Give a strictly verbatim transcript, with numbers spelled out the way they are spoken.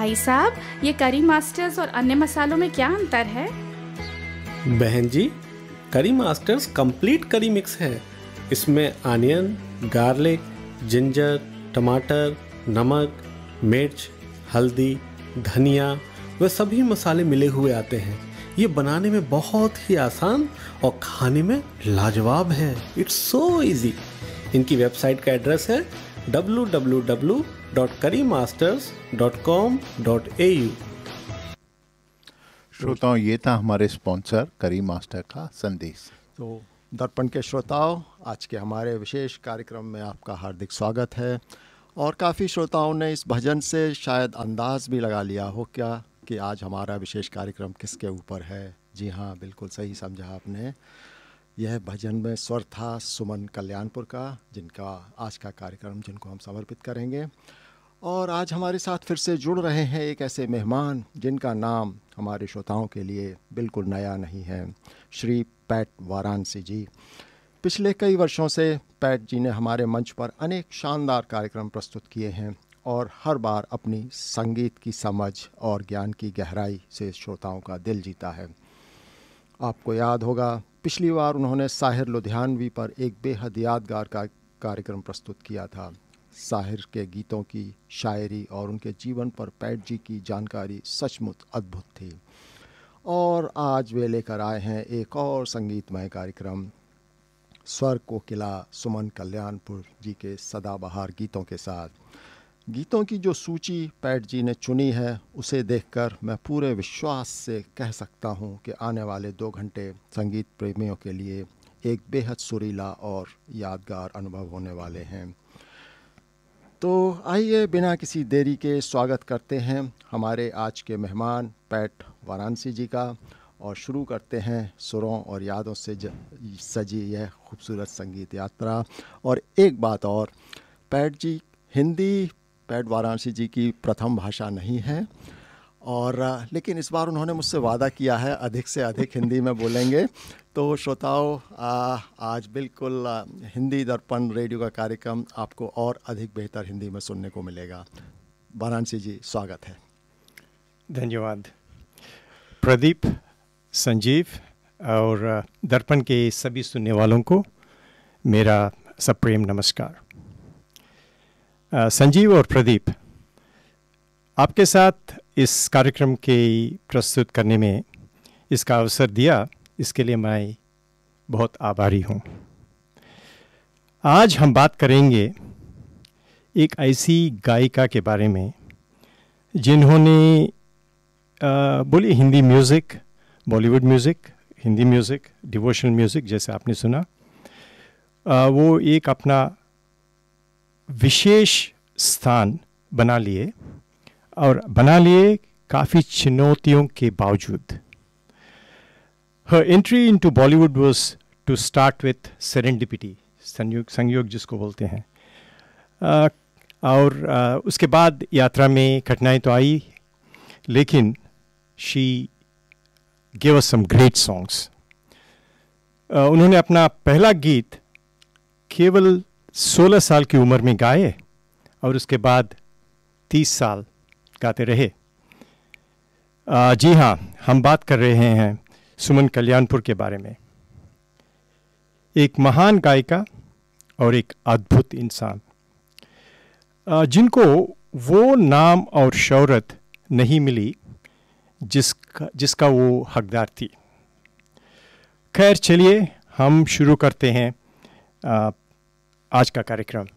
भाई साहब, ये करी मास्टर्स और अन्य मसालों में क्या अंतर है? बहन जी, करी मास्टर्स कंप्लीट करी मिक्स है। इसमें अनियन, गार्लिक, जिंजर, टमाटर, नमक, मिर्च, हल्दी, धनिया वे सभी मसाले मिले हुए आते हैं। ये बनाने में बहुत ही आसान और खाने में लाजवाब है। It's so easy. इनकी वेबसाइट का एड्रेस है डब्ल्यू डब्ल्यू डब्ल्यू डॉट करी masters dot com dot A you. श्रोताओं, ये था हमारे स्पॉन्सर करी मास्टर का संदेश। तो दर्पण के श्रोताओं, आज के हमारे विशेष कार्यक्रम में आपका हार्दिक स्वागत है। और काफ़ी श्रोताओं ने इस भजन से शायद अंदाज़ भी लगा लिया हो क्या कि आज हमारा विशेष कार्यक्रम किसके ऊपर है। जी हाँ, बिल्कुल सही समझा आपने। यह भजन में स्वर था सुमन कल्याणपुर का, जिनका आज का कार्यक्रम जिनको हम समर्पित करेंगे। और आज हमारे साथ फिर से जुड़ रहे हैं एक ऐसे मेहमान जिनका नाम हमारे श्रोताओं के लिए बिल्कुल नया नहीं है, श्री पैट वाराणसी जी। पिछले कई वर्षों से पैट जी ने हमारे मंच पर अनेक शानदार कार्यक्रम प्रस्तुत किए हैं और हर बार अपनी संगीत की समझ और ज्ञान की गहराई से श्रोताओं का दिल जीता है। आपको याद होगा, पिछली बार उन्होंने साहिर लुधियानवी पर एक बेहद यादगार का कार्यक्रम प्रस्तुत किया था। साहिर के गीतों की शायरी और उनके जीवन पर पैट जी की जानकारी सचमुच अद्भुत थी। और आज वे लेकर आए हैं एक और संगीतमय कार्यक्रम, स्वर कोकिला सुमन कल्याणपुर जी के सदाबहार गीतों के साथ। गीतों की जो सूची पैट जी ने चुनी है, उसे देखकर मैं पूरे विश्वास से कह सकता हूं कि आने वाले दो घंटे संगीत प्रेमियों के लिए एक बेहद सुरीला और यादगार अनुभव होने वाले हैं। तो आइए बिना किसी देरी के स्वागत करते हैं हमारे आज के मेहमान पैट वाराणसी जी का, और शुरू करते हैं सुरों और यादों से सजी यह खूबसूरत संगीत यात्रा। और एक बात और, पैट जी, हिंदी पैट वाराणसी जी की प्रथम भाषा नहीं है, और लेकिन इस बार उन्होंने मुझसे वादा किया है अधिक से अधिक हिंदी में बोलेंगे। तो श्रोताओं, आज बिल्कुल आ, हिंदी दर्पण रेडियो का कार्यक्रम आपको और अधिक बेहतर हिंदी में सुनने को मिलेगा। वाराणसी जी, स्वागत है। धन्यवाद प्रदीप, संजीव और दर्पण के सभी सुनने वालों को मेरा सप्रेम नमस्कार। संजीव और प्रदीप, आपके साथ इस कार्यक्रम के प्रस्तुत करने में इसका अवसर दिया, इसके लिए मैं बहुत आभारी हूँ। आज हम बात करेंगे एक ऐसी गायिका के बारे में जिन्होंने बोलिए Hindi music, Bollywood music, Hindi music, devotional music जैसे आपने सुना, आ, वो एक अपना विशेष स्थान बना लिए और बना लिए काफ़ी चुनौतियों के बावजूद। Her entry into Bollywood was to start with serendipity, संयोग संयोग जिसको बोलते हैं, आ, और आ, उसके बाद यात्रा में कठिनाई तो आई, लेकिन she gave us some great songs. आ, उन्होंने अपना पहला गीत केवल सोलह साल की उम्र में गाए और उसके बाद तीस साल गाते रहे। आ, जी हाँ, हम बात कर रहे हैं सुमन कल्याणपुर के बारे में। एक महान गायिका और एक अद्भुत इंसान, आ, जिनको वो नाम और शोहरत नहीं मिली जिसका जिसका वो हकदार थी। खैर, चलिए हम शुरू करते हैं आ, आज का कार्यक्रम।